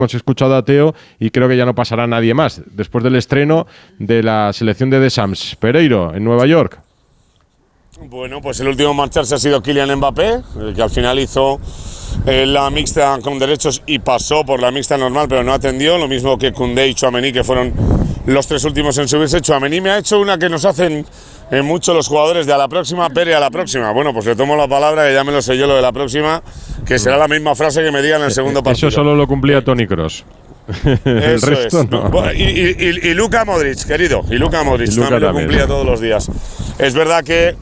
Hemos escuchado a Teo y creo que ya no pasará nadie más. Después del estreno de la selección de Deschamps. Pereiro, en Nueva York. Bueno, pues el último en marcharse ha sido Kylian Mbappé, el que al final hizo la mixta con derechos y pasó por la mixta normal, pero no atendió. Lo mismo que Koundé y Tchouaméni, que fueron los tres últimos en subirse. Tchouaméni me ha hecho una que nos hacen mucho los jugadores de a la próxima, Pere, a la próxima. Bueno, pues le tomo la palabra, que ya me lo sé yo, lo de la próxima, que será la misma frase que me digan en el segundo partido. Eso solo lo cumplía Toni Kroos. El resto no. Y Luka Modric, querido, y Luka Modric también lo cumplía todos los días. Es verdad que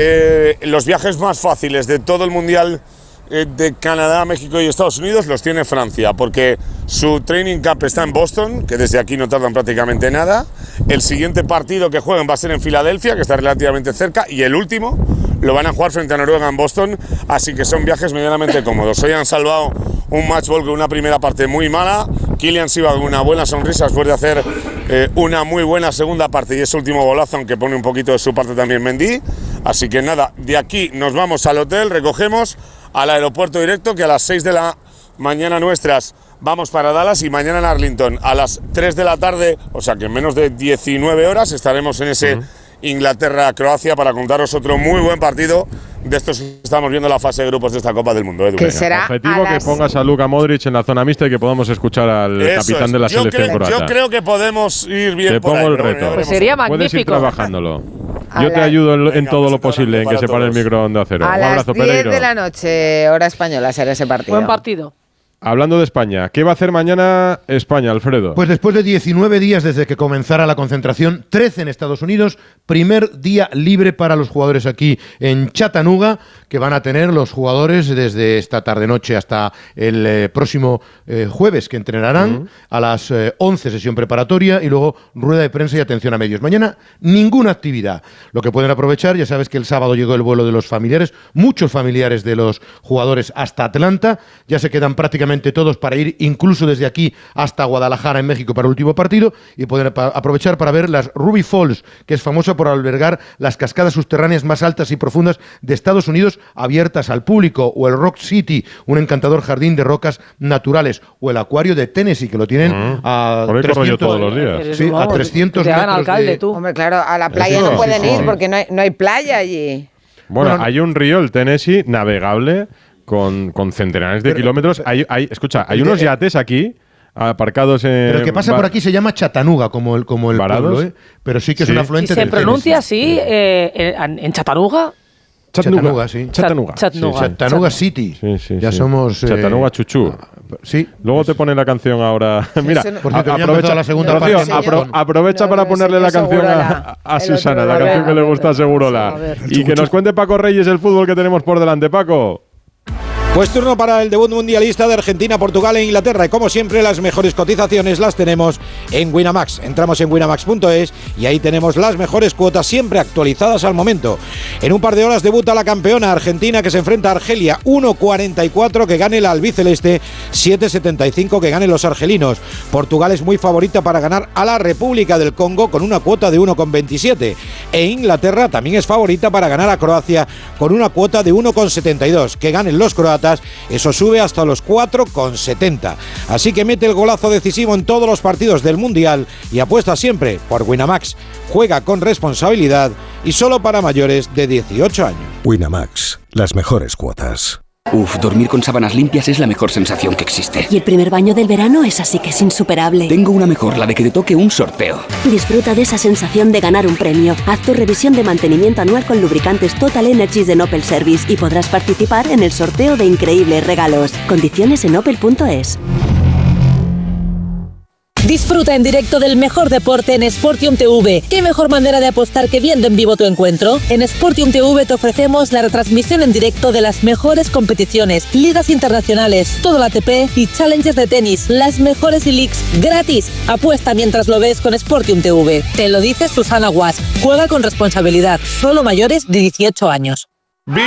los viajes más fáciles de todo el Mundial de Canadá, México y Estados Unidos los tiene Francia, porque su training camp está en Boston, que desde aquí no tardan prácticamente nada. El siguiente partido que jueguen va a ser en Filadelfia, que está relativamente cerca, y el último lo van a jugar frente a Noruega en Boston, así que son viajes medianamente cómodos. Hoy han salvado un match ball con una primera parte muy mala. Kylian se iba con una buena sonrisa después de hacer una muy buena segunda parte y ese último golazo, aunque pone un poquito de su parte también Mendy. Así que nada, de aquí nos vamos al hotel, recogemos al aeropuerto directo, que a las 6 de la mañana nuestras vamos para Dallas, y mañana en Arlington a las 3 de la tarde, o sea que en menos de 19 horas estaremos en ese Inglaterra-Croacia para contaros otro muy buen partido de estos que estamos viendo la fase de grupos de esta Copa del Mundo. Que será objetivo que pongas a Luka Modric en la zona mixta y que podamos escuchar al capitán de la selección croata. Yo creo que podemos ir bien. Te por pongo ahí, el reto. Pues sería magnífico. Puedes ir trabajándolo. Yo te ayudo en todo lo posible en que se pare el micro Onda Cero. A Un abrazo, las 10 Pereiro. de la noche, hora española, será ese partido. Buen partido. Hablando de España, ¿qué va a hacer mañana España, Alfredo? Pues después de 19 días desde que comenzara la concentración, 13 en Estados Unidos, primer día libre para los jugadores aquí en Chattanooga, que van a tener los jugadores desde esta tarde-noche hasta el próximo jueves, que entrenarán a las 11, sesión preparatoria, y luego rueda de prensa y atención a medios. Mañana ninguna actividad. Lo que pueden aprovechar, ya sabes que el sábado llegó el vuelo de los familiares, muchos familiares de los jugadores hasta Atlanta, ya se quedan prácticamente todos para ir incluso desde aquí hasta Guadalajara en México para el último partido, y pueden aprovechar para ver las Ruby Falls, que es famosa por albergar las cascadas subterráneas más altas y profundas de Estados Unidos, abiertas al público, o el Rock City, un encantador jardín de rocas naturales, o el acuario de Tennessee, que lo tienen a 300 todos los días. Sí, a 300 metros alcalde, tú. Hombre, claro, a la playa no pueden ir porque no hay playa allí. Bueno, hay un río, el Tennessee, navegable, con centenares de kilómetros. Hay unos yates aquí aparcados en... Pero el que pasa por aquí se llama Chattanooga, como el pueblo, pero sí que es un afluente del Tennessee. ¿Se pronuncia así en Chattanooga? Chattanooga, sí. Chattanooga City. Ya somos... Chattanooga Chuchú. Sí. Luego te pone la canción ahora. Mira, por cierto, aprovecha la segunda parte. Aprovecha para ponerle la canción a Susana, la canción que le gusta a Segurola. Y que nos cuente Paco Reyes el fútbol que tenemos por delante, Paco. Pues turno para el debut mundialista de Argentina, Portugal e Inglaterra, y como siempre las mejores cotizaciones las tenemos en Winamax. Entramos en winamax.es y ahí tenemos las mejores cuotas siempre actualizadas al momento. En un par de horas debuta la campeona Argentina, que se enfrenta a Argelia. 1.44 que gane la albiceleste, 7.75 que ganen los argelinos. Portugal es muy favorita para ganar a la República del Congo con una cuota de 1.27, e Inglaterra también es favorita para ganar a Croacia con una cuota de 1.72. Que ganen los croatas, eso sube hasta los 4,70. Así que mete el golazo decisivo en todos los partidos del Mundial y apuesta siempre por Winamax. Juega con responsabilidad y solo para mayores de 18 años. Winamax, las mejores cuotas. Uf, dormir con sábanas limpias es la mejor sensación que existe. Y el primer baño del verano es así que es insuperable. Tengo una mejor, la de que te toque un sorteo. Disfruta de esa sensación de ganar un premio. Haz tu revisión de mantenimiento anual con lubricantes Total Energies de Opel Service y podrás participar en el sorteo de increíbles regalos. Condiciones en opel.es. Disfruta en directo del mejor deporte en Sportium TV. ¿Qué mejor manera de apostar que viendo en vivo tu encuentro? En Sportium TV te ofrecemos la retransmisión en directo de las mejores competiciones, ligas internacionales, todo el ATP y challenges de tenis, las mejores e-leagues gratis. Apuesta mientras lo ves con Sportium TV. Te lo dice Susana Guas. Juega con responsabilidad. Solo mayores de 18 años. ¡Vigor!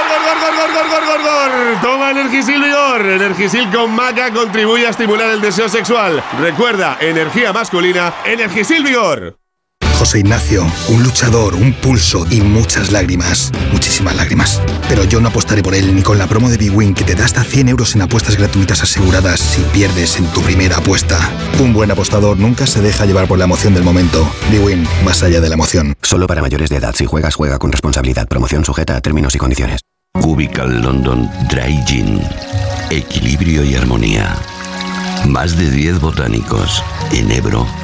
Toma Energisil Vigor. Energisil con maca contribuye a estimular el deseo sexual. Recuerda, energía masculina, Energisil Vigor. José Ignacio, un luchador, un pulso y muchas lágrimas. Muchísimas lágrimas. Pero yo no apostaré por él ni con la promo de bwin que te da hasta 100 euros en apuestas gratuitas aseguradas si pierdes en tu primera apuesta. Un buen apostador nunca se deja llevar por la emoción del momento. bwin, más allá de la emoción. Solo para mayores de edad. Si juegas, juega con responsabilidad. Promoción sujeta a términos y condiciones. Cubical London Dry Gin. Equilibrio y armonía. Más de 10 botánicos en Ebro,